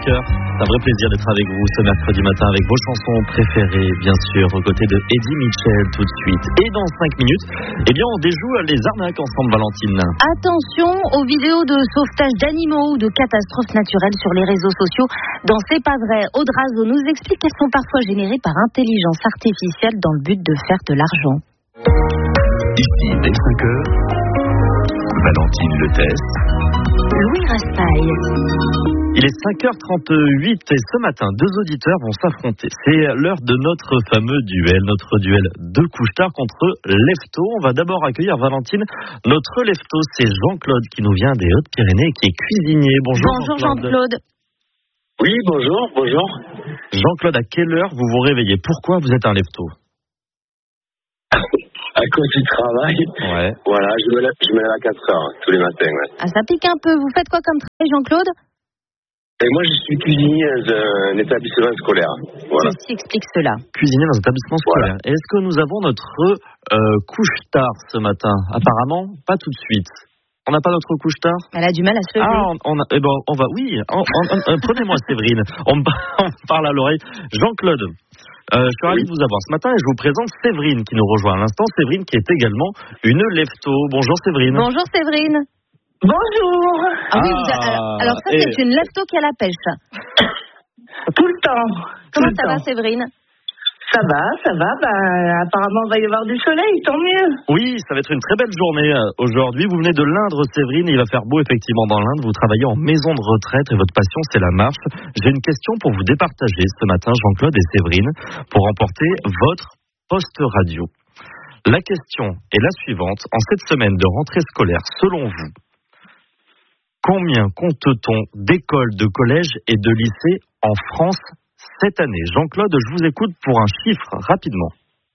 5h. C'est un vrai plaisir d'être avec vous ce mercredi matin avec vos chansons préférées, bien sûr, aux côtés de Eddie Mitchell tout de suite. Et dans 5 minutes, on déjoue les arnaques ensemble, Valentine. Attention aux vidéos de sauvetage d'animaux ou de catastrophes naturelles sur les réseaux sociaux. Dans C'est pas vrai, Aude Razo nous explique qu'elles sont parfois générées par intelligence artificielle dans le but de faire de l'argent. Ici, dès 5h, Valentine Le Test. Louis Raspail. Il est 5h38 et ce matin, 2 auditeurs vont s'affronter. C'est l'heure de notre fameux duel, notre duel de couche-tard contre Lefto. On va d'abord accueillir Valentine. Notre Lefto, c'est Jean-Claude qui nous vient des Hautes-Pyrénées et qui est cuisinier. Bonjour Jean-Claude. Oui, bonjour. Jean-Claude, à quelle heure vous vous réveillez? Pourquoi vous êtes un Lefto? À cause du travail. Ouais. Voilà, je me lève à 4h tous les matins. Ouais. Ah, ça pique un peu. Vous faites quoi comme travail, Jean-Claude? Et moi, je suis cuisinier dans un établissement scolaire. Voilà. Ceci explique cela. Cuisinier dans un établissement scolaire. Voilà. Est-ce que nous avons notre couche-tard ce matin? Apparemment, pas tout de suite. On n'a pas notre couche-tard? Elle a du mal à se lever. On va. Oui. Prenez-moi Séverine. On parle à l'oreille. Jean-Claude. Je suis ravi de vous avoir ce matin et je vous présente Séverine qui nous rejoint à l'instant. Séverine qui est également une Lefto. Bonjour Séverine. Bonjour Séverine. Bonjour. Ah oui, alors ça c'est une Lefto qui a la pêche. Tout le temps. Comment ça va Séverine? Ça va. Apparemment, il va y avoir du soleil, tant mieux. Oui, ça va être une très belle journée aujourd'hui. Vous venez de l'Indre, Séverine. Il va faire beau, effectivement, dans l'Indre. Vous travaillez en maison de retraite et votre passion, c'est la marche. J'ai une question pour vous départager ce matin, Jean-Claude et Séverine, pour remporter votre poste radio. La question est la suivante. En cette semaine de rentrée scolaire, selon vous, combien compte-t-on d'écoles, de collèges et de lycées en France cette année? Jean-Claude, je vous écoute pour un chiffre, rapidement.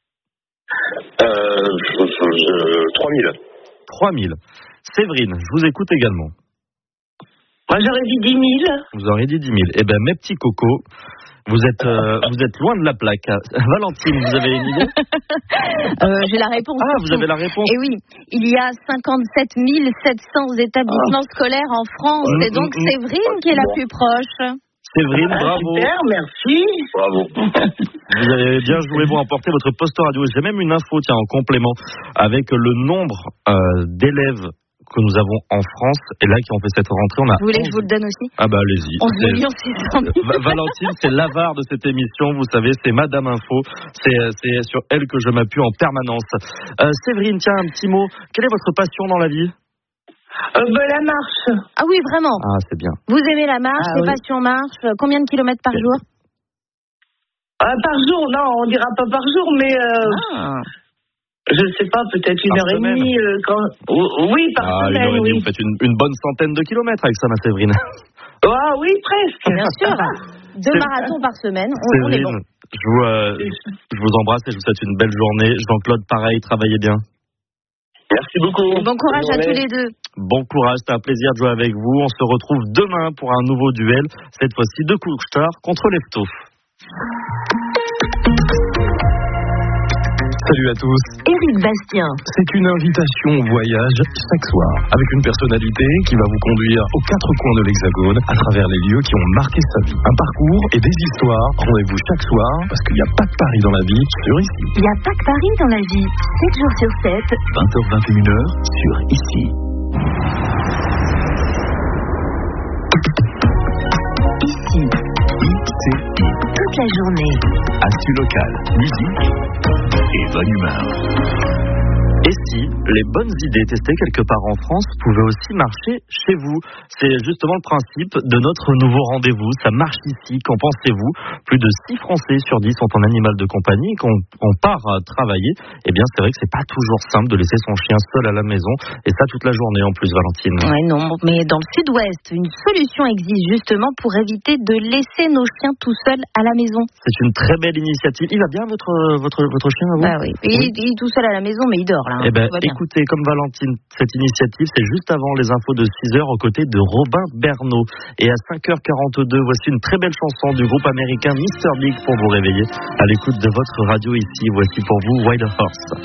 3000. 3000. Séverine, je vous écoute également. Moi, j'aurais dit 10 000. Vous aurez dit 10 000. Eh bien, mes petits cocos, vous êtes loin de la plaque. Valentine, vous avez une idée? J'ai la réponse. Ah, vous avez la réponse? Et oui, il y a 57 700 établissements scolaires en France. C'est donc Séverine qui est la plus proche. Séverine, bravo. Super, merci. Bravo. Vous avez bien joué, vous remportez votre poste radio. J'ai même une info, en complément, avec le nombre d'élèves que nous avons en France, et là, qui ont fait cette rentrée, on a... Vous voulez que je vous le donne aussi? Ah bah, allez-y. 11 600 000. Valentine, c'est l'avare de cette émission, vous savez, c'est Madame Info. C'est sur elle que je m'appuie en permanence. Séverine, tiens, un petit mot. Quelle est votre passion dans la vie? La marche. Ah oui, vraiment. Ah, c'est bien. Vous aimez la marche, les passions marche. Combien de kilomètres par jour? Par jour, non, on dira pas par jour, mais... Je sais pas, peut-être une heure et demie. Oui, par semaine, oui. Vous faites une bonne centaine de kilomètres avec ça, ma Séverine. Ah oui, presque. Bien sûr. 2 marathons par semaine, on est bon. Je vous embrasse et je vous souhaite une belle journée. Jean-Claude, pareil, travaillez bien. Merci beaucoup. Bon courage à tous les deux. Bon courage, c'était un plaisir de jouer avec vous. On se retrouve demain pour un nouveau duel, cette fois-ci de couche-tard contre Lefto. Salut à tous. Éric Bastien. C'est une invitation au voyage chaque soir, avec une personnalité qui va vous conduire aux 4 coins de l'Hexagone, à travers les lieux qui ont marqué sa vie. Un parcours et des histoires. Rendez-vous chaque soir, parce qu'il n'y a pas que Paris dans la vie, sur Ici. Il n'y a pas que Paris dans la vie. 7 jours sur 7. 20h, 21h, sur Ici. Ici. ICI. Toute la journée. Actu local, musique et bonne humeur. Et si les bonnes idées testées quelque part en France pouvaient aussi marcher chez vous? C'est justement le principe de notre nouveau rendez-vous. Ça marche ici. Qu'en pensez-vous? Plus de 6 Français sur 10 sont en animal de compagnie. Quand on part travailler, eh bien, c'est vrai que c'est pas toujours simple de laisser son chien seul à la maison. Et ça toute la journée en plus, Valentine. Ouais, non, mais dans le sud-ouest, une solution existe justement pour éviter de laisser nos chiens tout seuls à la maison. C'est une très belle initiative. Il va bien votre chien à vous? Bah oui. Il est tout seul à la maison, mais il dort là. Eh ben, écoutez, comme Valentine, cette initiative, c'est juste avant les infos de 6h aux côtés de Robin Bernot. Et à 5h42, voici une très belle chanson du groupe américain Mr. Big pour vous réveiller. À l'écoute de votre radio ici, voici pour vous Wild Horse.